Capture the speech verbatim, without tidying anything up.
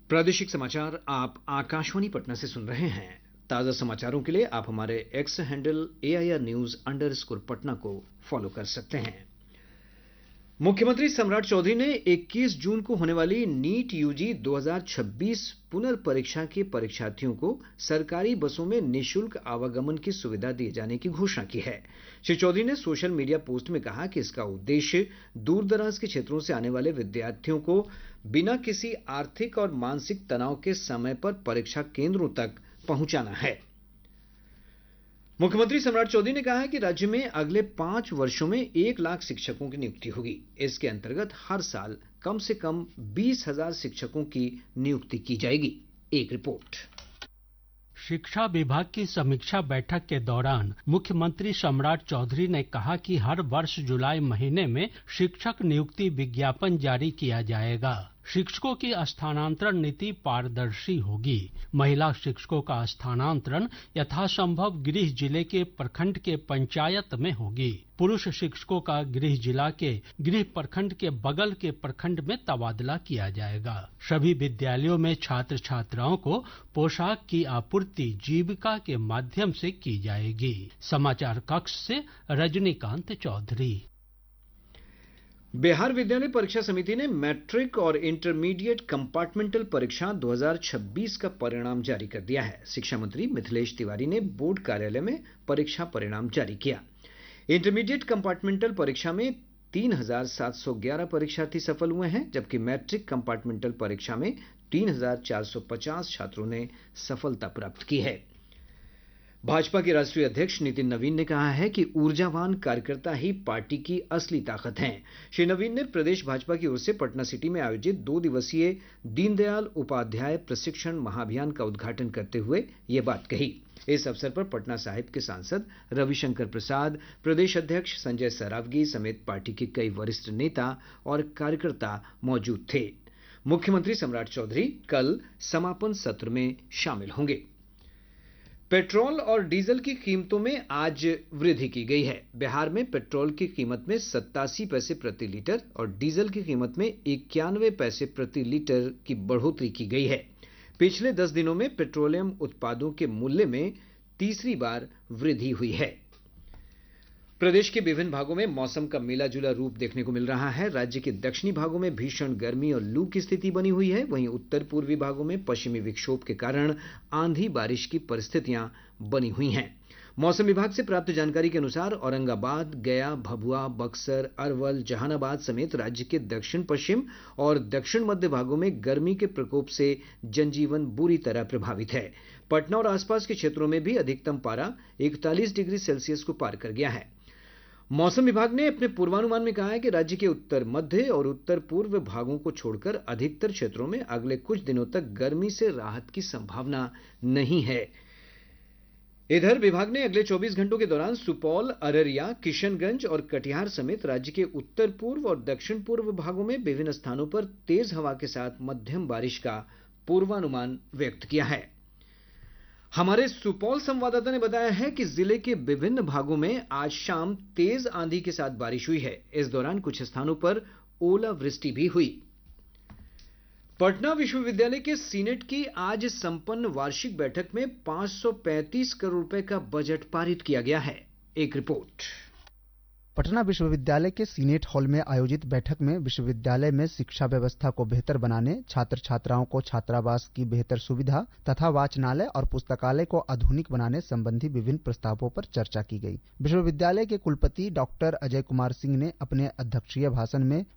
प्रादेशिक समाचार आप आकाशवाणी पटना से सुन रहे हैं। ताज़ा समाचारों के लिए आप हमारे x handle A I R news under score Patna को फॉलो कर सकते हैं। मुख्यमंत्री सम्राट चौधरी ने इक्कीस जून को होने वाली नीट यूजी दो हज़ार छब्बीस पुनर्परीक्षा के परीक्षार्थियों को सरकारी बसों में निःशुल्क आवागमन की सुविधा दिए जाने की घोषणा की है। श्री चौधरी ने सोशल मीडिया पोस्ट में कहा कि इसका उद्देश्य दूर दराज के क्षेत्रों से आने वाले विद्यार्थियों को बिना किसी आर्थिक और मानसिक तनाव के समय पर परीक्षा केंद्रों तक पहुंचाना है। मुख्यमंत्री सम्राट चौधरी ने कहा है कि राज्य में अगले पांच वर्षों में एक लाख शिक्षकों की नियुक्ति होगी। इसके अंतर्गत हर साल कम से कम बीस हजार शिक्षकों की नियुक्ति की जाएगी। एक रिपोर्ट। शिक्षा विभाग की समीक्षा बैठक के दौरान मुख्यमंत्री सम्राट चौधरी ने कहा कि हर वर्ष जुलाई महीने में शिक्षक नियुक्ति विज्ञापन जारी किया जाएगा। शिक्षकों की स्थानांतरण नीति पारदर्शी होगी। महिला शिक्षकों का स्थानांतरण यथासंभव गृह जिले के प्रखंड के पंचायत में होगी। पुरुष शिक्षकों का गृह जिला के गृह प्रखंड के बगल के प्रखंड में तबादला किया जाएगा। सभी विद्यालयों में छात्र छात्राओं को पोशाक की आपूर्ति जीविका के माध्यम से की जाएगी। समाचार कक्ष से रजनीकांत चौधरी। बिहार विद्यालय परीक्षा समिति ने मैट्रिक और इंटरमीडिएट कंपार्टमेंटल परीक्षा दो हज़ार छब्बीस का परिणाम जारी कर दिया है। शिक्षा मंत्री मिथिलेश तिवारी ने बोर्ड कार्यालय में परीक्षा परिणाम जारी किया। इंटरमीडिएट कंपार्टमेंटल परीक्षा में तीन हजार सात सौ ग्यारह परीक्षार्थी सफल हुए हैं, जबकि मैट्रिक कंपार्टमेंटल परीक्षा में तीन हजार चार सौ पचास छात्रों ने सफलता प्राप्त की है। भाजपा के राष्ट्रीय अध्यक्ष नितिन नवीन ने कहा है कि ऊर्जावान कार्यकर्ता ही पार्टी की असली ताकत हैं। श्री नवीन ने प्रदेश भाजपा की ओर से पटना सिटी में आयोजित दो दिवसीय दीनदयाल उपाध्याय प्रशिक्षण महाअभियान का उद्घाटन करते हुए ये बात कही। इस अवसर पर पटना साहिब के सांसद रविशंकर प्रसाद, प्रदेश अध्यक्ष संजय सरावगी समेत पार्टी के कई वरिष्ठ नेता और कार्यकर्ता मौजूद थे। मुख्यमंत्री सम्राट चौधरी कल समापन सत्र में शामिल होंगे। पेट्रोल और डीजल की कीमतों में आज वृद्धि की गई है। बिहार में पेट्रोल की कीमत में सत्तासी पैसे प्रति लीटर और डीजल की कीमत में इक्यानवे पैसे प्रति लीटर की बढ़ोतरी की गई है। पिछले दस दिनों में पेट्रोलियम उत्पादों के मूल्य में तीसरी बार वृद्धि हुई है। प्रदेश के विभिन्न भागों में मौसम का मिला जुला रूप देखने को मिल रहा है। राज्य के दक्षिणी भागों में भीषण गर्मी और लू की स्थिति बनी हुई है। वहीं उत्तर पूर्वी भागों में पश्चिमी विक्षोभ के कारण आंधी बारिश की परिस्थितियां बनी हुई हैं। मौसम विभाग से प्राप्त जानकारी के अनुसार औरंगाबाद, गया, भभुआ, बक्सर, अरवल, जहानाबाद समेत राज्य के दक्षिण पश्चिम और दक्षिण मध्य भागों में गर्मी के प्रकोप से जनजीवन बुरी तरह प्रभावित है। पटना और आसपास के क्षेत्रों में भी अधिकतम पारा इकतालीस डिग्री सेल्सियस को पार कर गया है। मौसम विभाग ने अपने पूर्वानुमान में कहा है कि राज्य के उत्तर मध्य और उत्तर पूर्व भागों को छोड़कर अधिकतर क्षेत्रों में अगले कुछ दिनों तक गर्मी से राहत की संभावना नहीं है। इधर विभाग ने अगले चौबीस घंटों के दौरान सुपौल, अररिया, किशनगंज और कटिहार समेत राज्य के उत्तर पूर्व और दक्षिण पूर्व भागों में विभिन्न स्थानों पर तेज हवा के साथ मध्यम बारिश का पूर्वानुमान व्यक्त किया है। हमारे सुपौल संवाददाता ने बताया है कि जिले के विभिन्न भागों में आज शाम तेज आंधी के साथ बारिश हुई है। इस दौरान कुछ स्थानों पर ओलावृष्टि भी हुई। पटना विश्वविद्यालय के सीनेट की आज संपन्न वार्षिक बैठक में पांच सौ पैंतीस करोड़ रुपए का बजट पारित किया गया है। एक रिपोर्ट। पटना विश्वविद्यालय के सीनेट हॉल में आयोजित बैठक में विश्वविद्यालय में शिक्षा व्यवस्था को बेहतर बनाने, छात्र छात्राओं को छात्रावास की बेहतर सुविधा तथा वाचनालय और पुस्तकालय को आधुनिक बनाने संबंधी विभिन्न प्रस्तावों पर चर्चा की गई। विश्वविद्यालय के कुलपति डॉक्टर अजय कुमार सिंह ने अपने अध्यक्षीय भाषण में